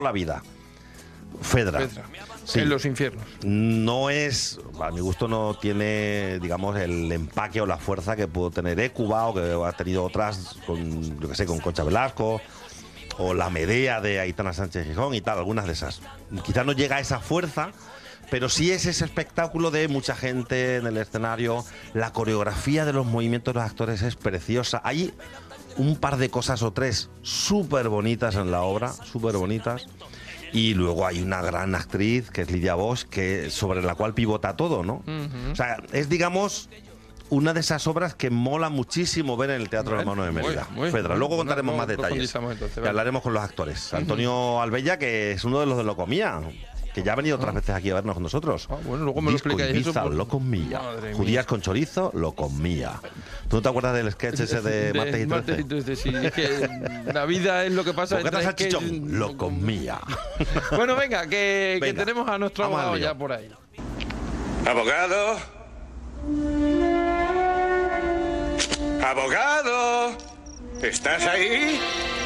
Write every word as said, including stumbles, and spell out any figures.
la vida. Fedra. Fedra. Sí. En los infiernos. No es, a mi gusto no tiene, digamos, el empaque o la fuerza que pudo tener Écuba o que ha tenido otras con, yo que sé, con Concha Velasco o la Medea de Aitana Sánchez Gijón y tal, algunas de esas. Quizás no llega a esa fuerza, pero sí es ese espectáculo de mucha gente en el escenario. La coreografía de los movimientos de los actores es preciosa. Hay un par de cosas o tres súper bonitas en la obra, súper bonitas. Y luego hay una gran actriz, que es Lidia Bosch, que, sobre la cual pivota todo, ¿no? Uh-huh. O sea, es, digamos, una de esas obras que mola muchísimo ver en el Teatro bueno, Hermano de Mérida. Muy, muy, Fedra. Luego contaremos no, no, más detalles. Entonces, vale. Y hablaremos con los actores. Uh-huh. Antonio Albella, que es uno de los de Locomía, que ya ha venido otras uh-huh. veces aquí a vernos con nosotros. Ah, bueno, luego me lo explicáis Ibiza, eso. Por... Locomía. Judías con chorizo, Locomía. ¿Tú no te acuerdas del sketch ese de, de Martes y Trece? Martes y Trece, sí. Es que la vida es lo que pasa. ¿Bocatas salchichón? Que... Locomía. Bueno, venga, que, venga, que tenemos a nuestro abogado ya por ahí. ¡Abogado! ¡Abogado! ¿Estás ahí?